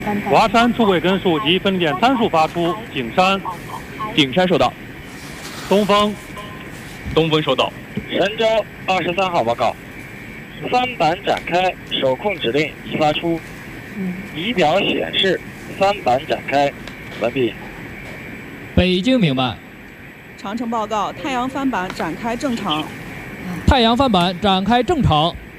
华山出轨根数及分点参数发出，景山收到。 东风收到。 神舟23号报告，3板展开，手控指令已发出，仪表显示3板展开，完毕。 北京明白。 长城报告，太阳帆板展开正常。 太阳帆板展开正常。